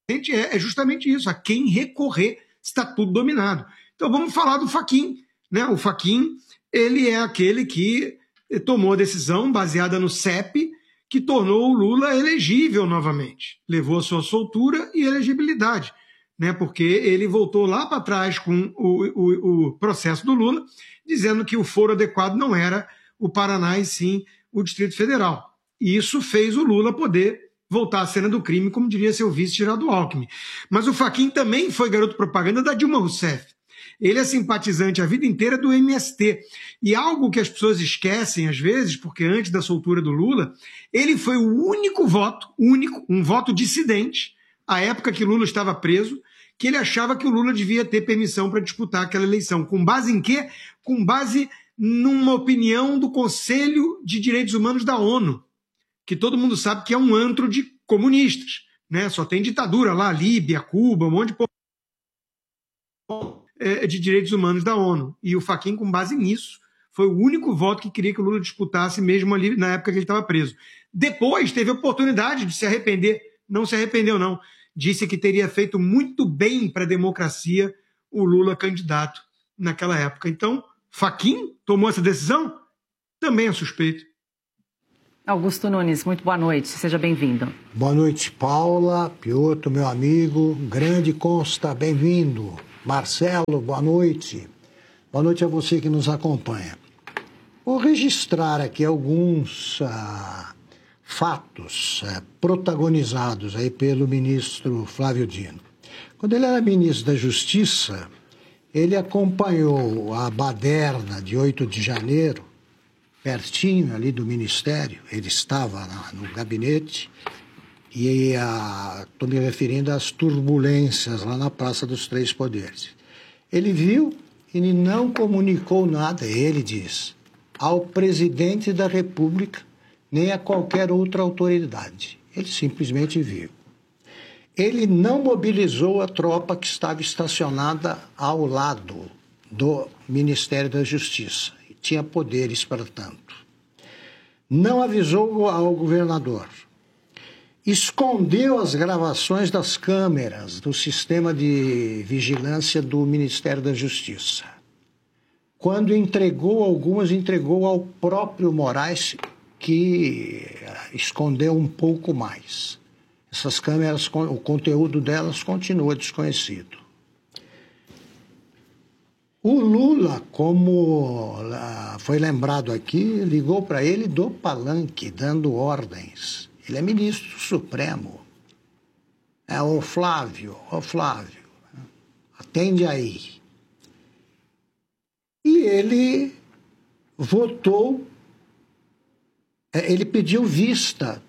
é justamente isso, a quem recorrer, está tudo dominado. Então vamos falar do Fachin, né? O Fachin, ele é aquele que tomou a decisão baseada no CEP, que tornou o Lula elegível novamente. Levou a sua soltura e elegibilidade, né? Porque ele voltou lá para trás com o processo do Lula, dizendo que o foro adequado não era o Paraná e sim o Distrito Federal. E isso fez o Lula poder voltar à cena do crime, como diria seu vice Geraldo Alckmin. Mas o Fachin também foi garoto propaganda da Dilma Rousseff. Ele é simpatizante a vida inteira do MST. E algo que as pessoas esquecem às vezes, porque antes da soltura do Lula, ele foi o único voto, um voto dissidente, à época que Lula estava preso, que ele achava que o Lula devia ter permissão para disputar aquela eleição. Com base em quê? Com base numa opinião do Conselho de Direitos Humanos da ONU, que todo mundo sabe que é um antro de comunistas, né? Só tem ditadura lá, Líbia, Cuba, um monte de direitos humanos da ONU. E o Fachin, com base nisso, foi o único voto que queria que o Lula disputasse mesmo ali na época que ele estava preso. Depois teve a oportunidade de se arrepender, não se arrependeu não, disse que teria feito muito bem para a democracia o Lula candidato naquela época. Então, Fachin tomou essa decisão? Também é suspeito. Augusto Nunes, muito boa noite, seja bem-vindo. Boa noite, Paula, Piotr, meu amigo, grande Costa, bem-vindo. Marcelo, boa noite. Boa noite a você que nos acompanha. Vou registrar aqui alguns fatos protagonizados aí pelo ministro Flávio Dino. Quando ele era ministro da Justiça, ele acompanhou a baderna de 8 de janeiro, pertinho ali do Ministério, ele estava no gabinete, e estou me referindo às turbulências lá na Praça dos Três Poderes. Ele viu e não comunicou nada, ele diz, ao presidente da República, nem a qualquer outra autoridade. Ele simplesmente viu. Ele não mobilizou a tropa que estava estacionada ao lado do Ministério da Justiça. Tinha poderes para tanto. Não avisou ao governador. Escondeu as gravações das câmeras do sistema de vigilância do Ministério da Justiça. Quando entregou algumas, entregou ao próprio Moraes, que escondeu um pouco mais. Essas câmeras, o conteúdo delas continua desconhecido. O Lula, como foi lembrado aqui, ligou para ele do palanque, dando ordens. Ele é ministro supremo. Ô Flávio, atende aí. E ele votou, ele pediu vista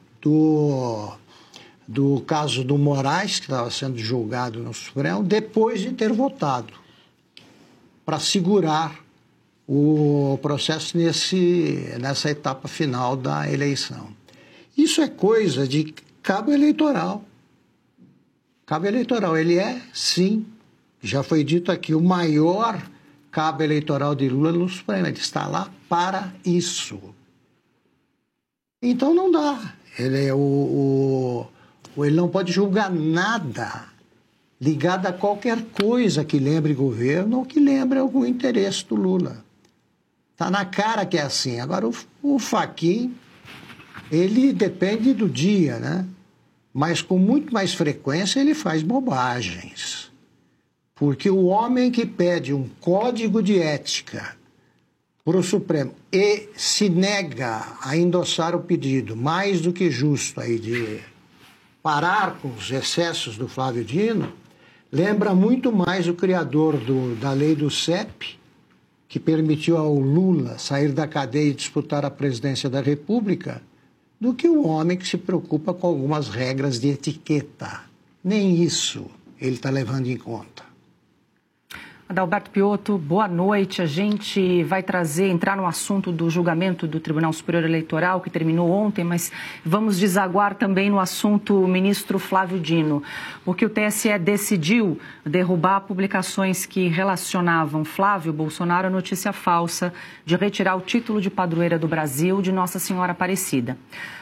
do caso do Moraes, que estava sendo julgado no Supremo, depois de ter votado, para segurar o processo nessa etapa final da eleição. Isso é coisa de cabo eleitoral. Cabo eleitoral, ele é, sim, já foi dito aqui, o maior cabo eleitoral de Lula no Supremo. Ele está lá para isso. Então não dá. Ele não pode julgar nada ligado a qualquer coisa que lembre governo ou que lembre algum interesse do Lula. Está na cara que é assim. Agora, o Fachin, ele depende do dia, né? Mas com muito mais frequência ele faz bobagens. Porque o homem que pede um código de ética para o Supremo e se nega a endossar o pedido, mais do que justo aí de parar com os excessos do Flávio Dino, lembra muito mais o criador da lei do CEP, que permitiu ao Lula sair da cadeia e disputar a presidência da República, do que o homem que se preocupa com algumas regras de etiqueta. Nem isso ele está levando em conta. Adalberto Piotr, boa noite. A gente vai entrar no assunto do julgamento do Tribunal Superior Eleitoral, que terminou ontem, mas vamos desaguar também no assunto ministro Flávio Dino, porque o TSE decidiu derrubar publicações que relacionavam Flávio Bolsonaro à notícia falsa de retirar o título de padroeira do Brasil de Nossa Senhora Aparecida.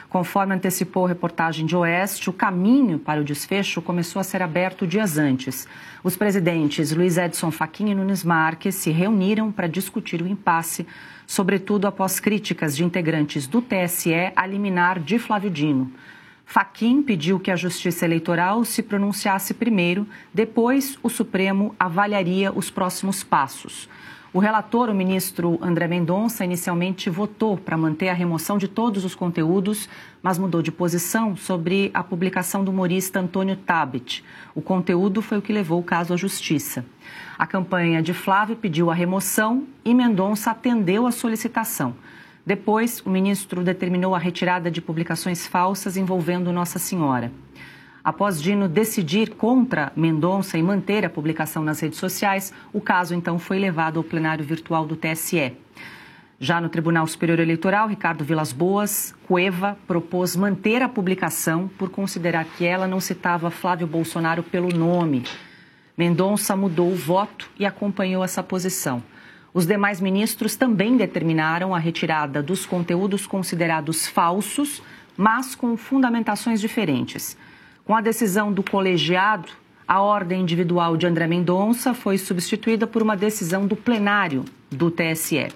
Conforme antecipou a reportagem de Oeste, o caminho para o desfecho começou a ser aberto dias antes. Os presidentes Luiz Edson Fachin e Nunes Marques se reuniram para discutir o impasse, sobretudo após críticas de integrantes do TSE à liminar de Flávio Dino. Fachin pediu que a Justiça Eleitoral se pronunciasse primeiro, depois o Supremo avaliaria os próximos passos. O relator, o ministro André Mendonça, inicialmente votou para manter a remoção de todos os conteúdos, mas mudou de posição sobre a publicação do humorista Antônio Tabet. O conteúdo foi o que levou o caso à Justiça. A campanha de Flávio pediu a remoção e Mendonça atendeu a solicitação. Depois, o ministro determinou a retirada de publicações falsas envolvendo Nossa Senhora. Após Dino decidir contra Mendonça e manter a publicação nas redes sociais, o caso então foi levado ao plenário virtual do TSE. Já no Tribunal Superior Eleitoral, Ricardo Vilas Boas, Cueva, propôs manter a publicação por considerar que ela não citava Flávio Bolsonaro pelo nome. Mendonça mudou o voto e acompanhou essa posição. Os demais ministros também determinaram a retirada dos conteúdos considerados falsos, mas com fundamentações diferentes. Com a decisão do colegiado, a ordem individual de André Mendonça foi substituída por uma decisão do plenário do TSE.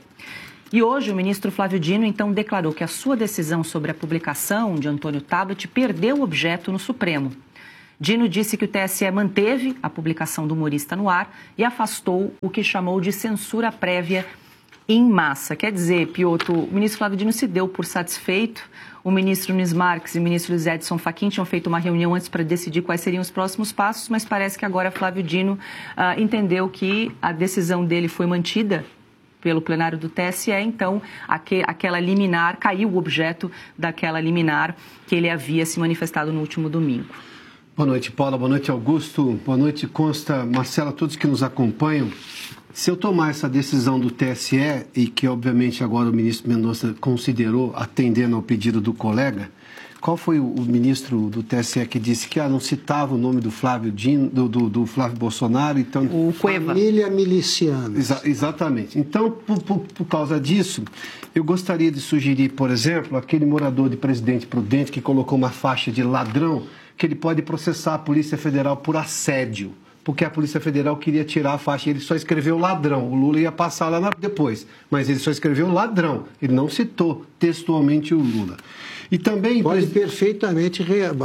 E hoje o ministro Flávio Dino então declarou que a sua decisão sobre a publicação de Antônio Tabet perdeu objeto no Supremo. Dino disse que o TSE manteve a publicação do humorista no ar e afastou o que chamou de censura prévia em massa. Quer dizer, Piotr, o ministro Flávio Dino se deu por satisfeito. O ministro Nunes Marques e o ministro Luiz Edson Fachin tinham feito uma reunião antes para decidir quais seriam os próximos passos, mas parece que agora Flávio Dino entendeu que a decisão dele foi mantida pelo plenário do TSE, então aquela liminar, caiu o objeto daquela liminar que ele havia se manifestado no último domingo. Boa noite, Paula. Boa noite, Augusto. Boa noite, Consta, Marcela, todos que nos acompanham. Se eu tomar essa decisão do TSE, e que obviamente agora o ministro Mendonça considerou atendendo ao pedido do colega, qual foi o ministro do TSE que disse que não citava o nome do Flávio Dino, do Flávio Bolsonaro? Então, o Cueva. Família miliciana. Exatamente. Então, por causa disso, eu gostaria de sugerir, por exemplo, aquele morador de Presidente Prudente que colocou uma faixa de ladrão, que ele pode processar a Polícia Federal por assédio, porque a Polícia Federal queria tirar a faixa, ele só escreveu ladrão, o Lula ia passar lá depois, mas ele só escreveu ladrão, ele não citou textualmente o Lula. E também... Pode perfeitamente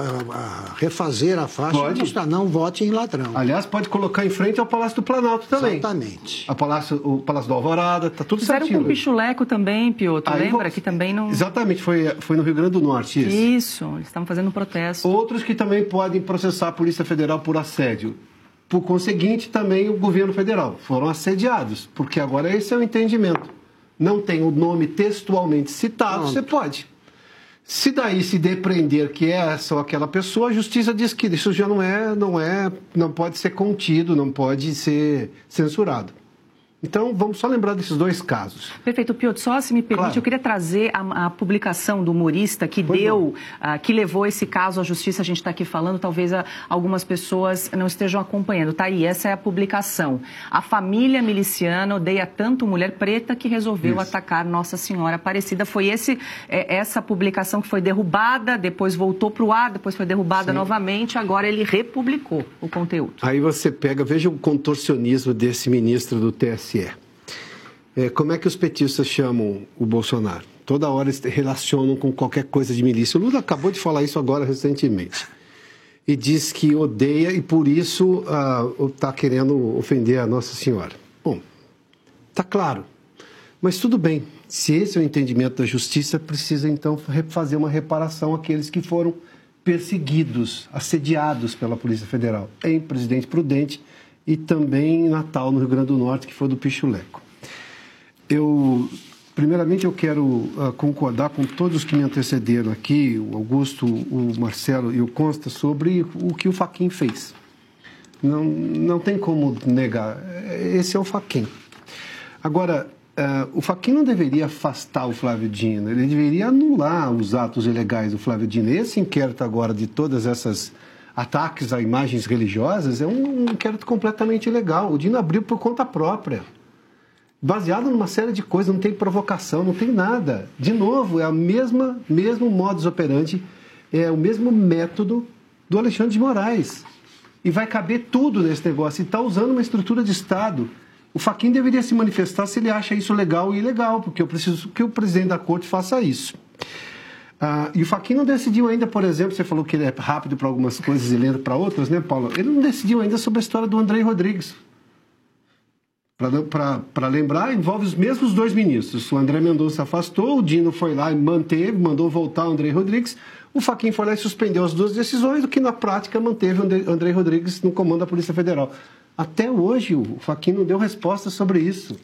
refazer a faixa e mostrar, não vote em ladrão. Aliás, pode colocar em frente ao Palácio do Planalto também. Exatamente. O Palácio do Alvorada, está tudo Fizeram certinho. Com o Pichuleco também, Piotr, lembra? Que também não... Exatamente, foi no Rio Grande do Norte isso. Isso, eles estavam fazendo um protesto. Outros que também podem processar a Polícia Federal por assédio. Por conseguinte, também o governo federal. Foram assediados, porque agora esse é o entendimento. Não tem o nome textualmente citado, você pode. Se daí se depreender que é essa ou aquela pessoa, a justiça diz que isso já não pode ser contido, não pode ser censurado. Então, vamos só lembrar desses dois casos. Perfeito, Piotr. Só se me permite, claro. Eu queria trazer a publicação do humorista que que levou esse caso à justiça. A gente está aqui falando, talvez algumas pessoas não estejam acompanhando. Tá aí, essa é a publicação. A família miliciana odeia tanto mulher preta que resolveu atacar Nossa Senhora Aparecida. Foi essa publicação que foi derrubada, depois voltou para o ar, depois foi derrubada novamente, agora ele republicou o conteúdo. Aí você veja o contorcionismo desse ministro do TSE. Como é que os petistas chamam o Bolsonaro? Toda hora eles relacionam com qualquer coisa de milícia. O Lula acabou de falar isso agora recentemente. E diz que odeia e por isso está querendo ofender a Nossa Senhora. Bom, está claro. Mas tudo bem. Se esse é o entendimento da justiça, precisa então fazer uma reparação àqueles que foram perseguidos, assediados pela Polícia Federal em Presidente Prudente e também em Natal, no Rio Grande do Norte, que foi do Pichuleco. Primeiramente, eu quero concordar com todos que me antecederam aqui, o Augusto, o Marcelo e o Consta, sobre o que o Fachin fez. Não tem como negar. Esse é o Fachin. Agora, o Fachin não deveria afastar o Flávio Dino, ele deveria anular os atos ilegais do Flávio Dino. Esse inquérito agora de todas essas ataques a imagens religiosas é um inquérito completamente ilegal. O Dino abriu por conta própria. baseado numa série de coisas, não tem provocação, não tem nada. De novo, é o mesmo modus operandi, é o mesmo método do Alexandre de Moraes. E vai caber tudo nesse negócio. E está usando uma estrutura de Estado. O Fachin deveria se manifestar se ele acha isso legal e ilegal, porque eu preciso que o presidente da corte faça isso. E o Fachin não decidiu ainda, por exemplo, você falou que ele é rápido para algumas coisas e lento para outras, né, Paulo? Ele não decidiu ainda sobre a história do André Rodrigues. Para lembrar, envolve os mesmos dois ministros. O André Mendonça afastou, o Dino foi lá e manteve, mandou voltar o André Rodrigues. O Fachin foi lá e suspendeu as duas decisões, o que na prática manteve o André Rodrigues no comando da Polícia Federal. Até hoje o Fachin não deu resposta sobre isso.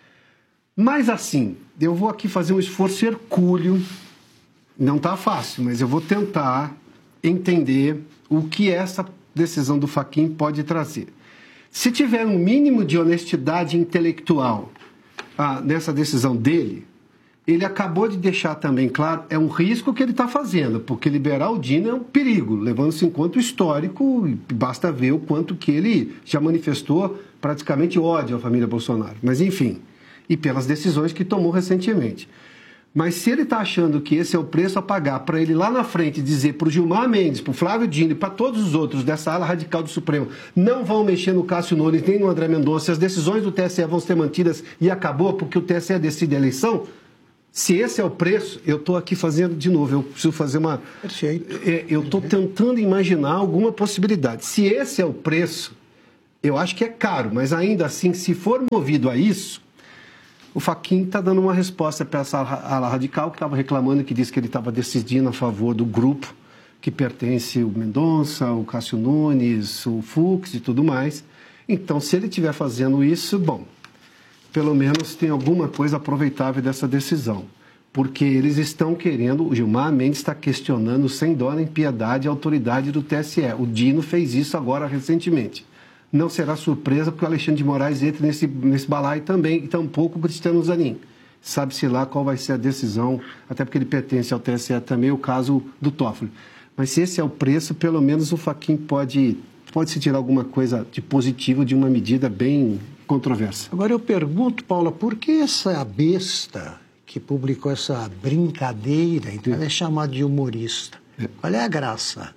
Mas assim, eu vou aqui fazer um esforço hercúleo. Não está fácil, mas eu vou tentar entender o que essa decisão do Fachin pode trazer. Se tiver um mínimo de honestidade intelectual nessa decisão dele, ele acabou de deixar também claro, é um risco que ele está fazendo, porque liberar o Dino é um perigo, levando-se em conta o histórico, e basta ver o quanto que ele já manifestou praticamente ódio à família Bolsonaro. Mas enfim, e pelas decisões que tomou recentemente. Mas se ele está achando que esse é o preço a pagar para ele lá na frente dizer para o Gilmar Mendes, para o Flávio Dino e para todos os outros dessa ala radical do Supremo, não vão mexer no Cássio Nunes nem no André Mendonça, as decisões do TSE vão ser mantidas e acabou porque o TSE decide a eleição, se esse é o preço, eu estou aqui fazendo de novo, eu preciso fazer uma... Perfeito. Eu estou tentando imaginar alguma possibilidade. Se esse é o preço, eu acho que é caro, mas ainda assim, se for movido a isso, o Fachin está dando uma resposta para essa ala radical que estava reclamando, que disse que ele estava decidindo a favor do grupo que pertence o Mendonça, o Cássio Nunes, o Fux e tudo mais. Então, se ele estiver fazendo isso, bom, pelo menos tem alguma coisa aproveitável dessa decisão. Porque eles estão querendo, o Gilmar Mendes está questionando sem dó nem piedade a autoridade do TSE. O Dino fez isso agora recentemente. Não será surpresa porque o Alexandre de Moraes entre nesse balaio também, e tampouco o Cristiano Zanin. Sabe-se lá qual vai ser a decisão, até porque ele pertence ao TSE também, o caso do Toffoli. Mas se esse é o preço, pelo menos o Fachin pode se tirar alguma coisa de positivo de uma medida bem controversa. Agora eu pergunto, Paula, por que essa besta que publicou essa brincadeira, então ela é chamada de humorista? Qual é a graça?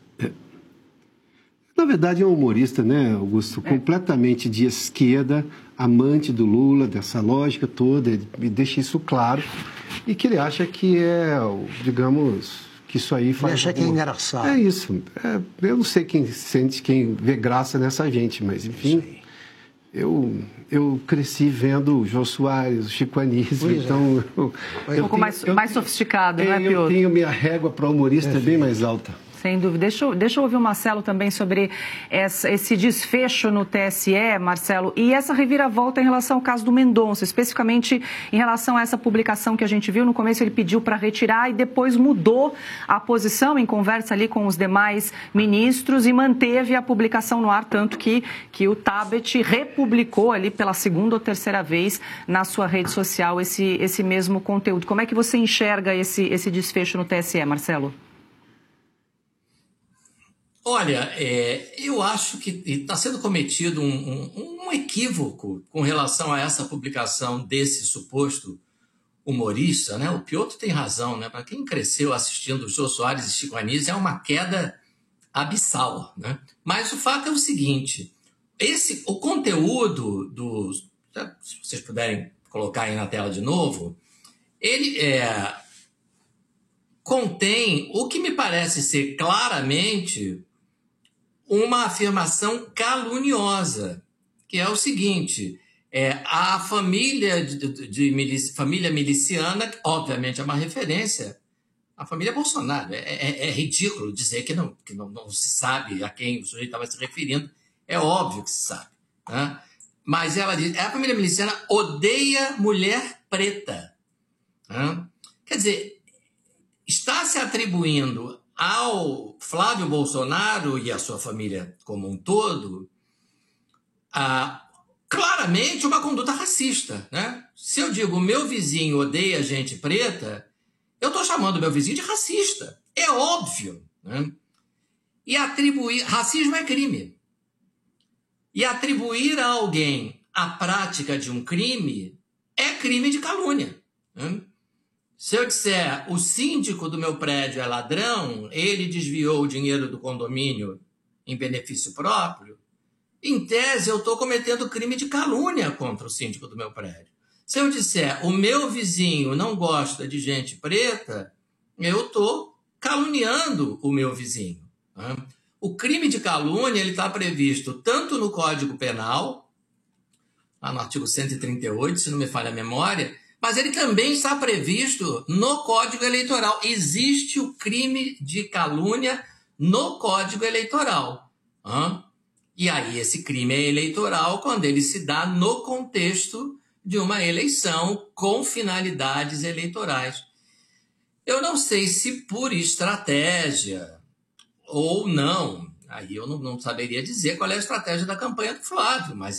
Na verdade, é um humorista, né, Augusto? Completamente de esquerda, amante do Lula, dessa lógica toda, ele deixa isso claro, e que ele acha que digamos, que isso aí faz... Ele acha que é engraçado. É isso. Eu não sei quem vê graça nessa gente, mas, enfim, eu cresci vendo o Jô Soares, o Chico Anísio, então... Um pouco mais sofisticado, não é, Piotr? Eu tenho minha régua para humorista bem mais alta. Sem dúvida. Deixa eu ouvir o Marcelo também sobre esse desfecho no TSE, Marcelo, e essa reviravolta em relação ao caso do Mendonça, especificamente em relação a essa publicação que a gente viu. No começo ele pediu para retirar e depois mudou a posição em conversa ali com os demais ministros e manteve a publicação no ar, tanto que o Tabet republicou ali pela segunda ou terceira vez na sua rede social esse mesmo conteúdo. Como é que você enxerga esse desfecho no TSE, Marcelo? Olha, eu acho que está sendo cometido um equívoco com relação a essa publicação desse suposto humorista, né? O Piotr tem razão, né? Para quem cresceu assistindo o Jô Soares e Chico Anísio, é uma queda abissal, né? Mas o fato é o seguinte, o conteúdo se vocês puderem colocar aí na tela de novo, ele contém o que me parece ser claramente uma afirmação caluniosa, que é o seguinte, a família família miliciana, obviamente é uma referência à família Bolsonaro. É ridículo dizer que não se sabe a quem o sujeito estava se referindo, é óbvio que se sabe, né? Mas ela diz, a família miliciana odeia mulher preta, né? Quer dizer, está se atribuindo ao Flávio Bolsonaro e à sua família como um todo claramente uma conduta racista, né? Se eu digo meu vizinho odeia gente preta, eu estou chamando meu vizinho de racista. É óbvio, né? E atribuir... Racismo é crime. E atribuir a alguém a prática de um crime crime de calúnia. Se eu disser o síndico do meu prédio é ladrão, ele desviou o dinheiro do condomínio em benefício próprio, em tese eu estou cometendo crime de calúnia contra o síndico do meu prédio. Se eu disser o meu vizinho não gosta de gente preta, eu estou caluniando o meu vizinho. O crime de calúnia está previsto tanto no Código Penal, lá no artigo 138, se não me falha a memória, mas ele também está previsto no Código Eleitoral. Existe o crime de calúnia no Código Eleitoral. E aí esse crime é eleitoral quando ele se dá no contexto de uma eleição com finalidades eleitorais. Eu não sei se por estratégia ou não, aí eu não saberia dizer qual é a estratégia da campanha do Flávio, mas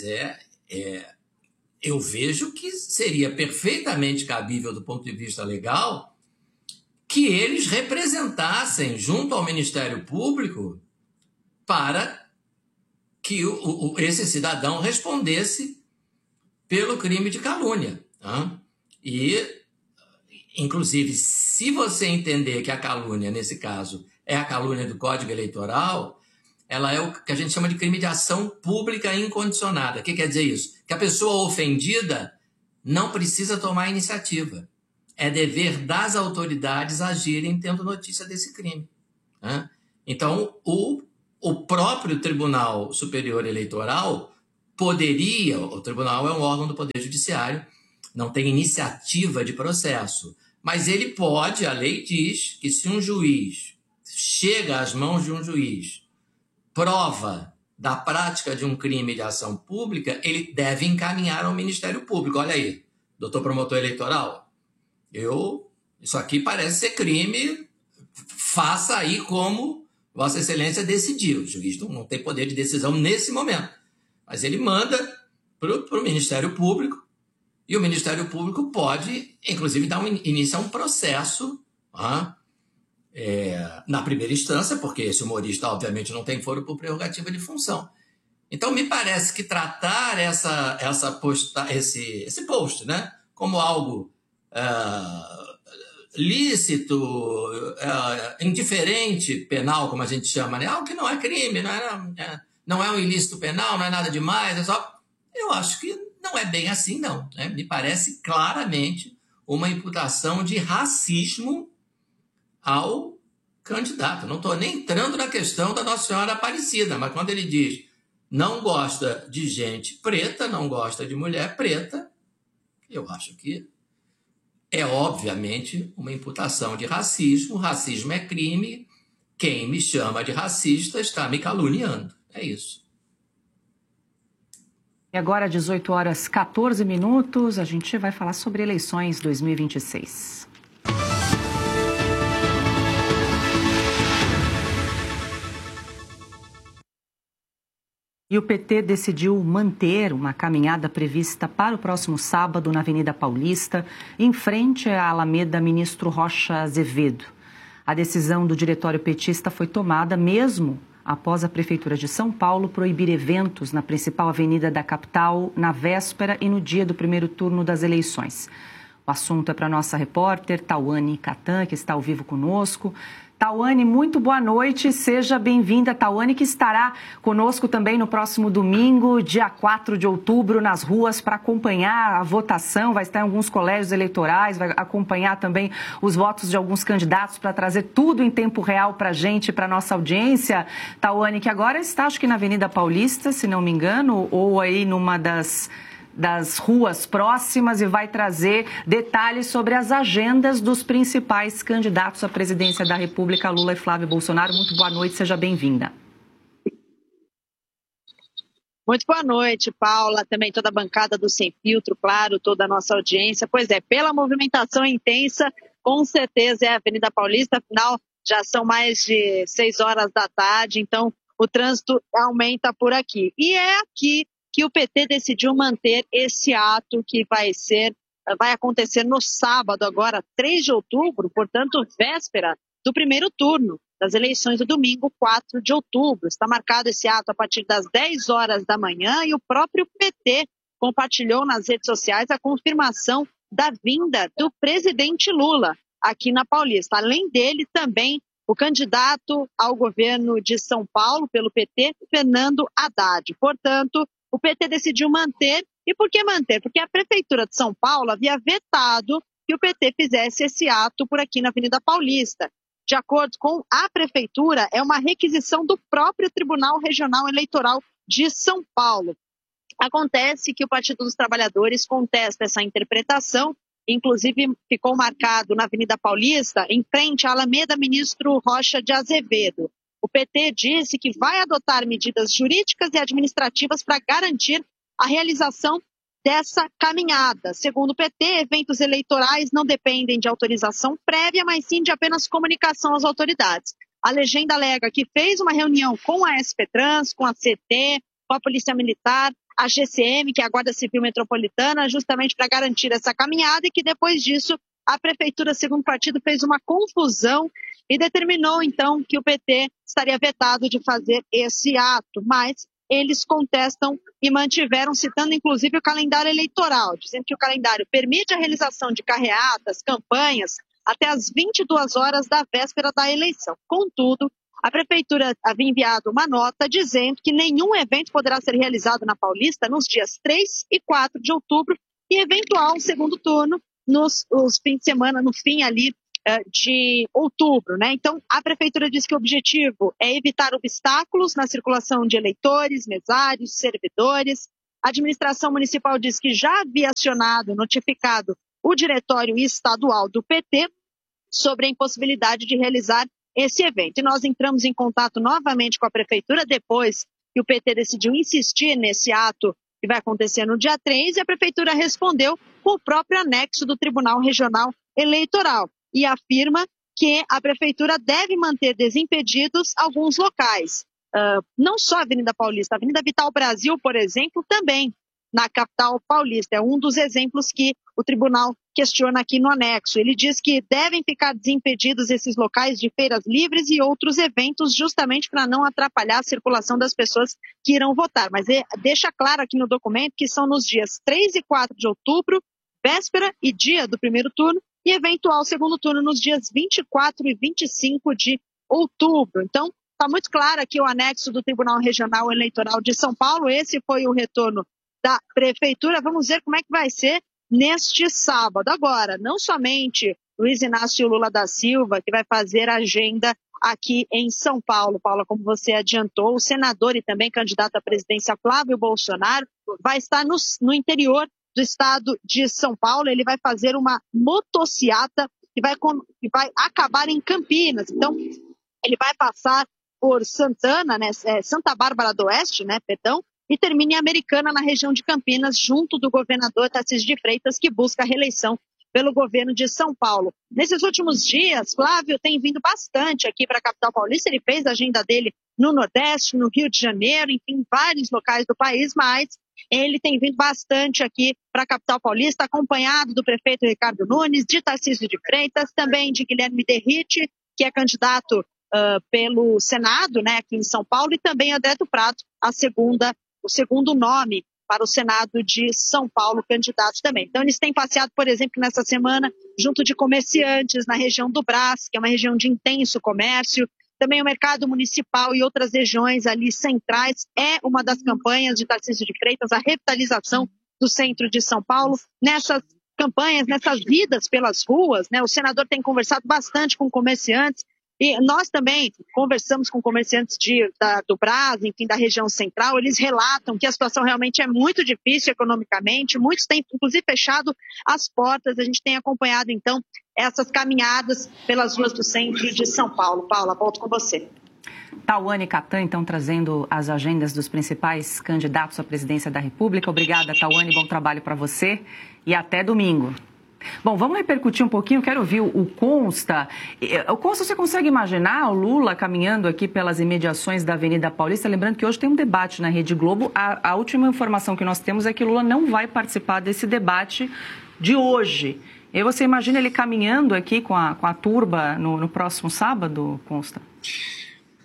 eu vejo que seria perfeitamente cabível do ponto de vista legal que eles representassem junto ao Ministério Público para que esse cidadão respondesse pelo crime de calúnia. E, inclusive, se você entender que a calúnia, nesse caso, é a calúnia do Código Eleitoral, ela é o que a gente chama de crime de ação pública incondicionada. O que quer dizer isso? Que a pessoa ofendida não precisa tomar iniciativa. É dever das autoridades agirem tendo notícia desse crime. Então, o próprio Tribunal Superior Eleitoral poderia, o tribunal é um órgão do Poder Judiciário, não tem iniciativa de processo, mas ele pode, a lei diz que se um juiz chega às mãos de um juiz prova da prática de um crime de ação pública, ele deve encaminhar ao Ministério Público. Olha aí, doutor promotor eleitoral, isso aqui parece ser crime, faça aí como Vossa Excelência decidiu. O juiz não tem poder de decisão nesse momento, mas ele manda para o Ministério Público e o Ministério Público pode, inclusive, dar início a um processo na primeira instância, porque esse humorista, obviamente, não tem foro por prerrogativa de função. Então, me parece que tratar esse post, né, como algo lícito, indiferente penal, como a gente chama, né, algo que não é crime, não é um ilícito penal, não é nada demais, eu acho que não é bem assim, não. Né? Me parece claramente uma imputação de racismo ao candidato. Não estou nem entrando na questão da Nossa Senhora Aparecida, mas quando ele diz não gosta de gente preta, não gosta de mulher preta, eu acho que é obviamente uma imputação de racismo. Racismo é crime. Quem me chama de racista está me caluniando. É isso. E agora, 18h14, a gente vai falar sobre eleições 2026. E o PT decidiu manter uma caminhada prevista para o próximo sábado na Avenida Paulista, em frente à Alameda Ministro Rocha Azevedo. A decisão do diretório petista foi tomada mesmo após a Prefeitura de São Paulo proibir eventos na principal avenida da capital na véspera e no dia do primeiro turno das eleições. O assunto é para a nossa repórter, Tauane Catan, que está ao vivo conosco. Tauane, muito boa noite, seja bem-vinda. Tauane, que estará conosco também no próximo domingo, dia 4 de outubro, nas ruas para acompanhar a votação, vai estar em alguns colégios eleitorais, vai acompanhar também os votos de alguns candidatos para trazer tudo em tempo real para a gente, para a nossa audiência. Tauane, que agora está, acho que na Avenida Paulista, se não me engano, ou aí numa das ruas próximas e vai trazer detalhes sobre as agendas dos principais candidatos à presidência da República, Lula e Flávio Bolsonaro. Muito boa noite, seja bem-vinda. Muito boa noite, Paula, também toda a bancada do Sem Filtro, claro, toda a nossa audiência. Pois é, pela movimentação intensa, com certeza é a Avenida Paulista, afinal já são mais de 6 horas da tarde, então o trânsito aumenta por aqui. E é aqui que o PT decidiu manter esse ato que vai acontecer no sábado, agora 3 de outubro, portanto, véspera do primeiro turno das eleições do domingo, 4 de outubro. Está marcado esse ato a partir das 10 horas da manhã e o próprio PT compartilhou nas redes sociais a confirmação da vinda do presidente Lula aqui na Paulista. Além dele, também o candidato ao governo de São Paulo pelo PT, Fernando Haddad. Portanto, o PT decidiu manter. E por que manter? Porque a Prefeitura de São Paulo havia vetado que o PT fizesse esse ato por aqui na Avenida Paulista. De acordo com a Prefeitura, é uma requisição do próprio Tribunal Regional Eleitoral de São Paulo. Acontece que o Partido dos Trabalhadores contesta essa interpretação, inclusive ficou marcado na Avenida Paulista, em frente à Alameda Ministro Rocha de Azevedo. O PT disse que vai adotar medidas jurídicas e administrativas para garantir a realização dessa caminhada. Segundo o PT, eventos eleitorais não dependem de autorização prévia, mas sim de apenas comunicação às autoridades. A legenda alega que fez uma reunião com a SP-Trans, com a CT, com a Polícia Militar, a GCM, que é a Guarda Civil Metropolitana, justamente para garantir essa caminhada, e que depois disso a Prefeitura, segundo o partido, fez uma confusão e determinou então que o PT estaria vetado de fazer esse ato, mas eles contestam e mantiveram, citando inclusive o calendário eleitoral, dizendo que o calendário permite a realização de carreatas, campanhas, até às 22 horas da véspera da eleição. Contudo, a Prefeitura havia enviado uma nota dizendo que nenhum evento poderá ser realizado na Paulista nos dias 3 e 4 de outubro e eventual segundo turno nos fins de semana, no fim ali de outubro, né? Então, a Prefeitura diz que o objetivo é evitar obstáculos na circulação de eleitores, mesários, servidores. A administração municipal diz que já havia acionado, notificado o diretório estadual do PT sobre a impossibilidade de realizar esse evento. E nós entramos em contato novamente com a Prefeitura depois que o PT decidiu insistir nesse ato que vai acontecer no dia 3, e a Prefeitura respondeu com o próprio anexo do Tribunal Regional Eleitoral e afirma que a Prefeitura deve manter desimpedidos alguns locais. Não só a Avenida Paulista, a Avenida Vital Brasil, por exemplo, também na capital paulista. É um dos exemplos que o tribunal questiona aqui no anexo. Ele diz que devem ficar desimpedidos esses locais de feiras livres e outros eventos, justamente para não atrapalhar a circulação das pessoas que irão votar. Mas deixa claro aqui no documento que são nos dias 3 e 4 de outubro, véspera e dia do primeiro turno, e eventual segundo turno nos dias 24 e 25 de outubro. Então, está muito claro aqui o anexo do Tribunal Regional Eleitoral de São Paulo. Esse foi o retorno da Prefeitura. Vamos ver como é que vai ser neste sábado. Agora, não somente Luiz Inácio Lula da Silva, que vai fazer a agenda aqui em São Paulo. Paula, como você adiantou, o senador e também candidato à presidência Flávio Bolsonaro vai estar no interior do estado de São Paulo. Ele vai fazer uma motociata que vai acabar em Campinas. Então, ele vai passar por Santana, né, Santa Bárbara do Oeste, né, perdão, e termina em Americana, na região de Campinas, junto do governador Tarcísio de Freitas, que busca a reeleição pelo governo de São Paulo. Nesses últimos dias, Flávio tem vindo bastante aqui para a capital paulista. Ele fez a agenda dele no Nordeste, no Rio de Janeiro, enfim, vários locais do país, mas ele tem vindo bastante aqui para a capital paulista, acompanhado do prefeito Ricardo Nunes, de Tarcísio de Freitas, também de Guilherme Derrite, que é candidato pelo Senado, né, aqui em São Paulo, e também André do Prado, o segundo nome para o Senado de São Paulo, candidato também. Então, eles têm passeado, por exemplo, nessa semana, junto de comerciantes na região do Brás, que é uma região de intenso comércio. Também o mercado municipal e outras regiões ali centrais é uma das campanhas de Tarcísio de Freitas, a revitalização do centro de São Paulo. Nessas campanhas, nessas vidas pelas ruas, né, o senador tem conversado bastante com comerciantes. E nós também conversamos com comerciantes do Brás, enfim, da região central. Eles relatam que a situação realmente é muito difícil economicamente. Muitos têm, inclusive, fechado as portas. A gente tem acompanhado, então, essas caminhadas pelas ruas do centro de São Paulo. Paula, volto com você. Tauane Catan, então, trazendo as agendas dos principais candidatos à presidência da República. Obrigada, Tauane. Bom trabalho para você e até domingo. Bom, vamos repercutir um pouquinho, quero ouvir o Consta. O Consta, você consegue imaginar o Lula caminhando aqui pelas imediações da Avenida Paulista? Lembrando que hoje tem um debate na Rede Globo. A última informação que nós temos é que o Lula não vai participar desse debate de hoje. E você imagina ele caminhando aqui com a turba no próximo sábado, Consta?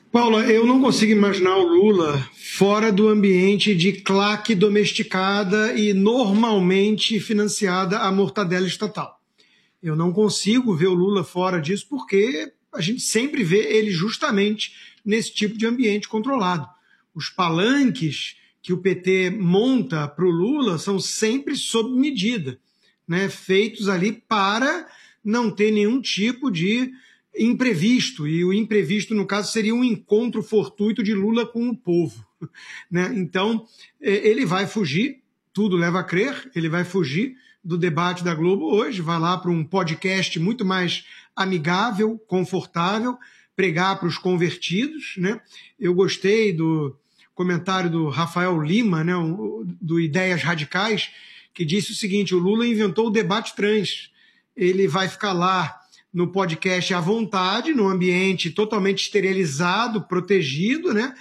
Paula, eu não consigo imaginar o Lula fora do ambiente de claque domesticada e normalmente financiada a mortadela estatal. Eu não consigo ver o Lula fora disso porque a gente sempre vê ele justamente nesse tipo de ambiente controlado. Os palanques que o PT monta para o Lula são sempre sob medida, né? Feitos ali para não ter nenhum tipo de imprevisto, e o imprevisto, no caso, seria um encontro fortuito de Lula com o povo, né? Então, ele vai fugir, tudo leva a crer, ele vai fugir do debate da Globo hoje, vai lá para um podcast muito mais amigável, confortável, pregar para os convertidos, né? Eu gostei do comentário do Rafael Lima, né, do Ideias Radicais, que disse o seguinte: o Lula inventou o debate trans, ele vai ficar lá no podcast à vontade, num ambiente totalmente esterilizado, protegido, né,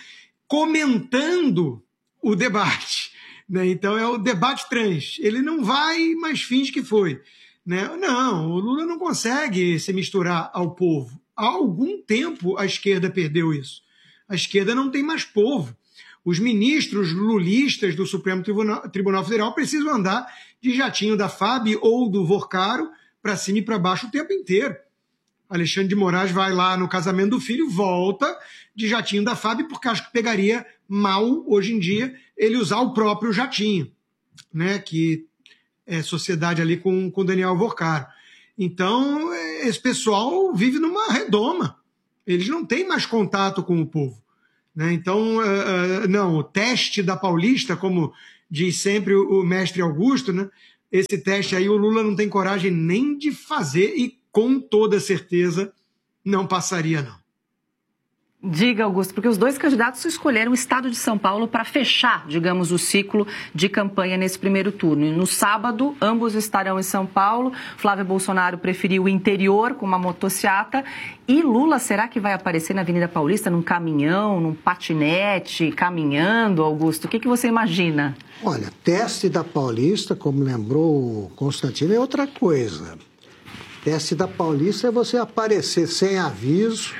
comentando o debate, né? Então é o debate trans. Ele não vai, mas finge que foi, né? Não, o Lula não consegue se misturar ao povo. Há algum tempo a esquerda perdeu isso. A esquerda não tem mais povo. Os ministros lulistas do Supremo Tribunal Federal precisam andar de jatinho da FAB ou do Vorcaro para cima e para baixo o tempo inteiro. Alexandre de Moraes vai lá no casamento do filho, volta de jatinho da FAB, porque acho que pegaria mal, hoje em dia, ele usar o próprio jatinho, né, que é sociedade ali com Daniel Vorcaro. Então, esse pessoal vive numa redoma. Eles não têm mais contato com o povo, né? Então, não, o teste da Paulista, como diz sempre o mestre Augusto, né, esse teste aí o Lula não tem coragem nem de fazer e, com toda certeza, não passaria, não. Diga, Augusto, porque os dois candidatos escolheram o estado de São Paulo para fechar, digamos, o ciclo de campanha nesse primeiro turno. E no sábado, ambos estarão em São Paulo. Flávio Bolsonaro preferiu o interior com uma motociata. E Lula, será que vai aparecer na Avenida Paulista num caminhão, num patinete, caminhando, Augusto? O que você imagina? Olha, teste da Paulista, como lembrou o Constantino, é outra coisa. Teste da Paulista é você aparecer sem aviso.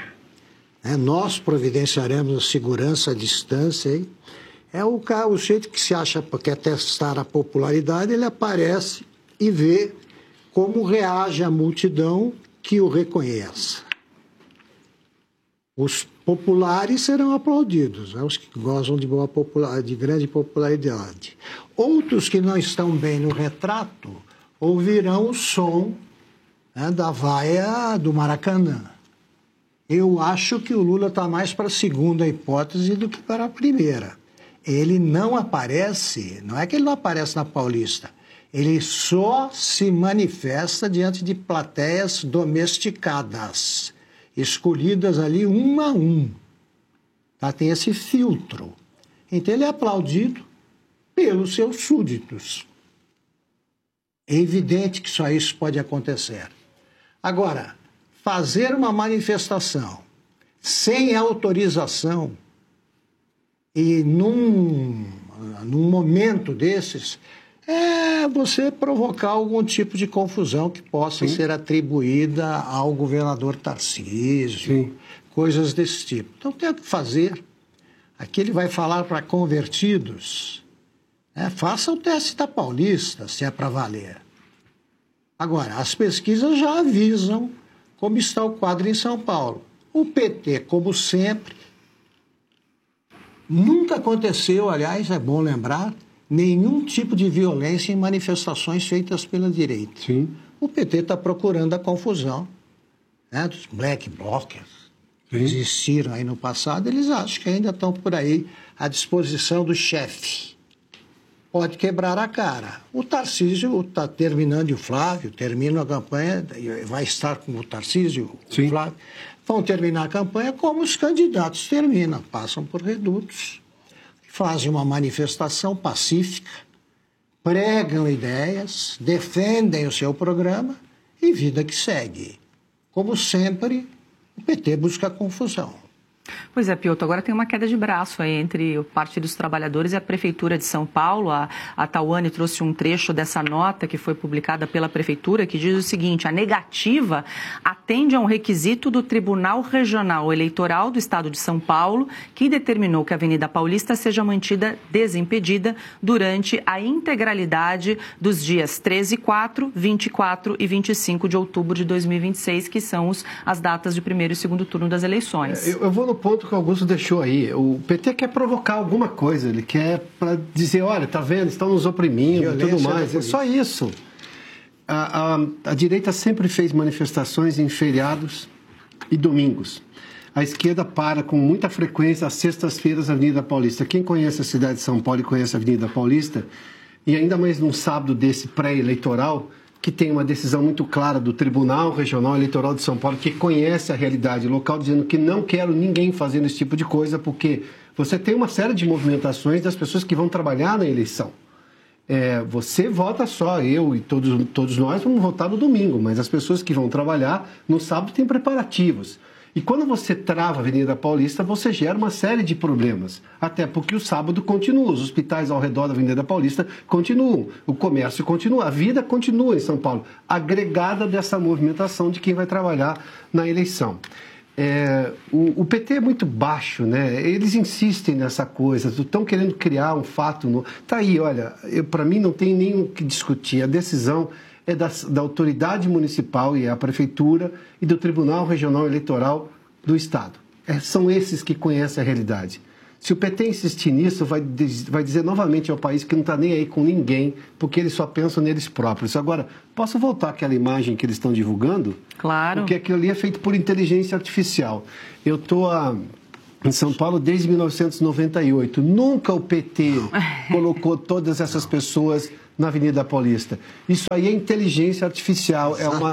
Nós providenciaremos a segurança à distância. Hein? É o jeito que se acha que quer testar a popularidade, ele aparece e vê como reage a multidão que o reconheça. Os populares serão aplaudidos, os que gozam de grande popularidade. Outros que não estão bem no retrato ouvirão o som da vaia do Maracanã. Eu acho que o Lula está mais para a segunda hipótese do que para a primeira. Ele não aparece, não é que ele não aparece na Paulista, ele só se manifesta diante de plateias domesticadas, escolhidas ali um a um. Tá? Tem esse filtro. Então ele é aplaudido pelos seus súditos. É evidente que só isso pode acontecer. Agora, fazer uma manifestação sem autorização e num momento desses é você provocar algum tipo de confusão que possa ser atribuída ao governador Tarcísio, coisas desse tipo. Então tem o que fazer. Aqui ele vai falar para convertidos, faça o teste da Paulista, se é para valer. Agora, as pesquisas já avisam como está o quadro em São Paulo. O PT, como sempre, nunca aconteceu, aliás, é bom lembrar, nenhum tipo de violência em manifestações feitas pela direita. Sim. O PT está procurando a confusão, dos black blockers que existiram aí no passado, eles acham que ainda estão por aí à disposição do chefe. Pode quebrar a cara. O Tarcísio está terminando, e o Flávio termina a campanha, vai estar com o Tarcísio, o Flávio, vão terminar a campanha como os candidatos terminam, passam por redutos, fazem uma manifestação pacífica, pregam ideias, defendem o seu programa e vida que segue. Como sempre, o PT busca confusão. Pois é, Piotr, agora tem uma queda de braço aí entre o Partido dos Trabalhadores e a Prefeitura de São Paulo. A Tawane trouxe um trecho dessa nota que foi publicada pela Prefeitura, que diz o seguinte: a negativa atende a um requisito do Tribunal Regional Eleitoral do Estado de São Paulo, que determinou que a Avenida Paulista seja mantida desimpedida durante a integralidade dos dias 13, 4, 24 e 25 de outubro de 2026, que são as datas de primeiro e segundo turno das eleições. Eu vou no ponto que o Augusto deixou aí. O PT quer provocar alguma coisa, ele quer para dizer, olha, tá vendo, estão nos oprimindo e tudo mais. É só isso. A direita sempre fez manifestações em feriados e domingos. A esquerda para com muita frequência às sextas-feiras na Avenida Paulista. Quem conhece a cidade de São Paulo e conhece a Avenida Paulista, e ainda mais num sábado desse pré-eleitoral, que tem uma decisão muito clara do Tribunal Regional Eleitoral de São Paulo, que conhece a realidade local, dizendo que não quero ninguém fazendo esse tipo de coisa, porque você tem uma série de movimentações das pessoas que vão trabalhar na eleição. Você vota só, eu e todos nós vamos votar no domingo, mas as pessoas que vão trabalhar no sábado têm preparativos. E quando você trava a Avenida Paulista, você gera uma série de problemas. Até porque o sábado continua, os hospitais ao redor da Avenida Paulista continuam, o comércio continua, a vida continua em São Paulo, agregada dessa movimentação de quem vai trabalhar na eleição. O PT é muito baixo, né? Eles insistem nessa coisa, estão querendo criar um fato novo. Tá aí, olha, para mim não tem nem o que discutir, a decisão é da autoridade municipal, e a prefeitura, e do Tribunal Regional Eleitoral do Estado. São esses que conhecem a realidade. Se o PT insistir nisso, vai dizer novamente ao país que não está nem aí com ninguém, porque eles só pensam neles próprios. Agora, posso voltar àquela imagem que eles estão divulgando? Claro. Porque aquilo ali é feito por inteligência artificial. Eu estou em São Paulo desde 1998. Nunca o PT colocou todas essas pessoas na Avenida Paulista. Isso aí é inteligência artificial,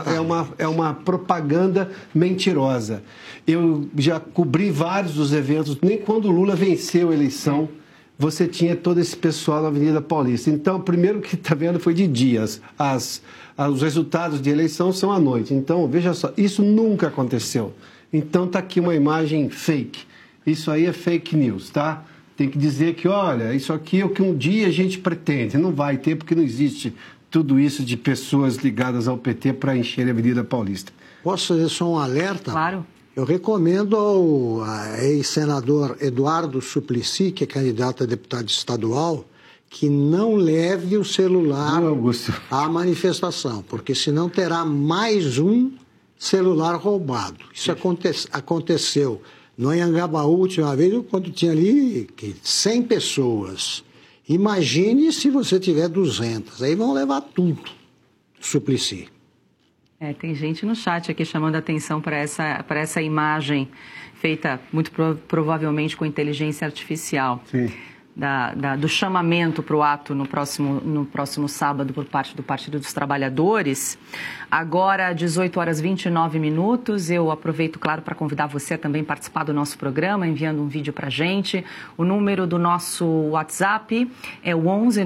é uma propaganda mentirosa. Eu já cobri vários dos eventos, nem quando o Lula venceu a eleição, você tinha todo esse pessoal na Avenida Paulista. Então, o primeiro que está vendo foi de dias. Os resultados de eleição são à noite. Então, veja só, isso nunca aconteceu. Então, está aqui uma imagem fake. Isso aí é fake news, tá? Tem que dizer que, olha, isso aqui é o que um dia a gente pretende. Não vai ter, porque não existe tudo isso de pessoas ligadas ao PT para encher a Avenida Paulista. Posso fazer só um alerta? Claro. Eu recomendo ao ex-senador Eduardo Suplicy, que é candidato a deputado estadual, que não leve o celular à manifestação, porque senão terá mais um celular roubado. Isso aconteceu no Anhangabaú, a última vez, quando tinha ali 100 pessoas. Imagine se você tiver 200. Aí vão levar tudo. Suplicy. Tem gente no chat aqui chamando a atenção para essa imagem feita muito provavelmente com inteligência artificial. Sim. Do chamamento para o ato no próximo sábado por parte do Partido dos Trabalhadores. Agora, 18 horas e 29 minutos, eu aproveito, claro, para convidar você a também participar do nosso programa, enviando um vídeo para a gente. O número do nosso WhatsApp é o 11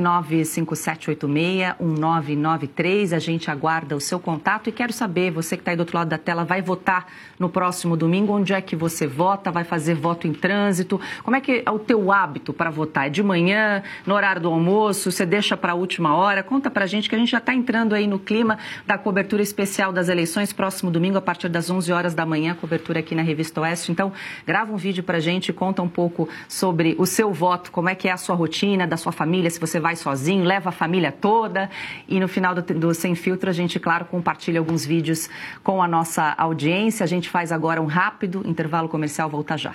95786 1993. A gente aguarda o seu contato e quero saber, você que está aí do outro lado da tela, vai votar no próximo domingo? Onde é que você vota? Vai fazer voto em trânsito? Como é que é o teu hábito para votar? É de manhã, no horário do almoço? Você deixa para a última hora? Conta para a gente que a gente já está entrando aí no clima da cobertura especial das eleições, próximo domingo, a partir das 11 horas da manhã, cobertura aqui na Revista Oeste. Então, grava um vídeo pra gente, conta um pouco sobre o seu voto, como é que é a sua rotina, da sua família, se você vai sozinho, leva a família toda. E no final do Sem Filtro, a gente, claro, compartilha alguns vídeos com a nossa audiência. A gente faz agora um rápido intervalo comercial, volta já.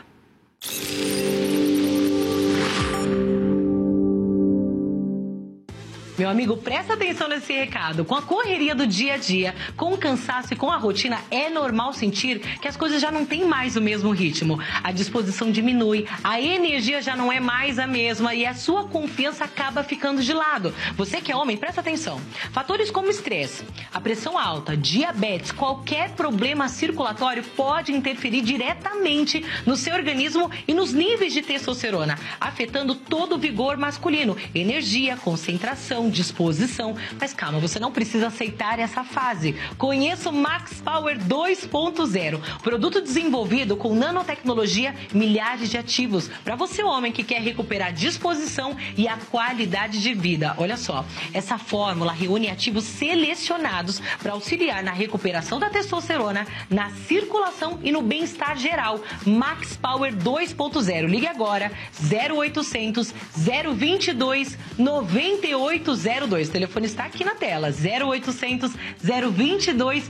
Meu amigo, presta atenção nesse recado. Com a correria do dia a dia, com o cansaço e com a rotina, é normal sentir que as coisas já não têm mais o mesmo ritmo. A disposição diminui, a energia já não é mais a mesma e a sua confiança acaba ficando de lado. Você que é homem, presta atenção. Fatores como estresse, a pressão alta, diabetes, qualquer problema circulatório pode interferir diretamente no seu organismo e nos níveis de testosterona, afetando todo o vigor masculino, energia, concentração, disposição, mas calma, você não precisa aceitar essa fase. Conheça o Max Power 2.0, produto desenvolvido com nanotecnologia, milhares de ativos, para você homem que quer recuperar a disposição e a qualidade de vida. Olha só, essa fórmula reúne ativos selecionados para auxiliar na recuperação da testosterona, na circulação e no bem-estar geral. Max Power 2.0. Ligue agora, 0800 022 9802. O telefone está aqui na tela, 0800 022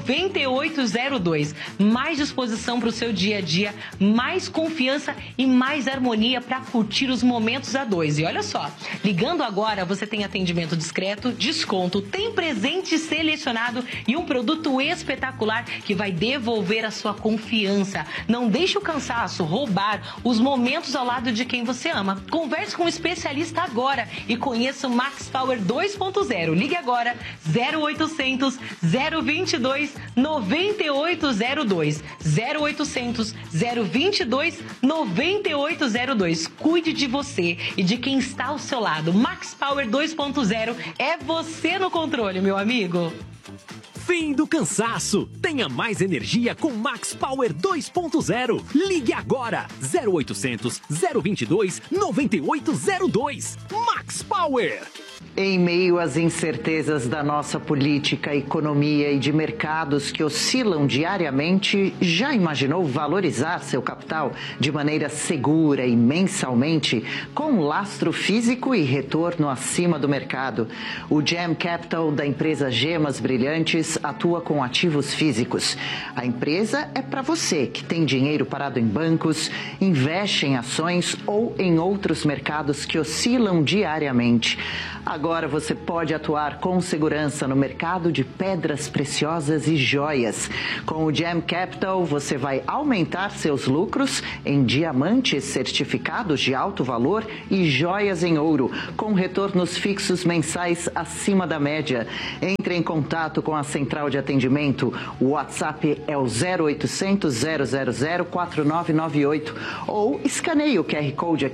9802. Mais disposição para o seu dia a dia, mais confiança e mais harmonia para curtir os momentos a dois. E olha só, ligando agora você tem atendimento discreto, desconto, tem presente selecionado e um produto espetacular que vai devolver a sua confiança. Não deixe o cansaço roubar os momentos ao lado de quem você ama. Converse com um especialista agora e conheça o Max Power 2.0. Ligue agora, 0800 022 9802. 0800 022 9802. Cuide de você e de quem está ao seu lado. Max Power 2.0 é você no controle, meu amigo. Fim do cansaço. Tenha mais energia com Max Power 2.0. Ligue agora. 0800 022 9802. Max Power. Em meio às incertezas da nossa política, economia e de mercados que oscilam diariamente, já imaginou valorizar seu capital de maneira segura e mensalmente, com lastro físico e retorno acima do mercado? O Gem Capital da empresa Gemas Brilhantes atua com ativos físicos. A empresa é para você que tem dinheiro parado em bancos, investe em ações ou em outros mercados que oscilam diariamente. Agora você pode atuar com segurança no mercado de pedras preciosas e joias. Com o Gem Capital, você vai aumentar seus lucros em diamantes certificados de alto valor e joias em ouro, com retornos fixos mensais acima da média. Entre em contato com a central de atendimento. O WhatsApp é o 0800 000 4998 ou escaneie o QR Code aqui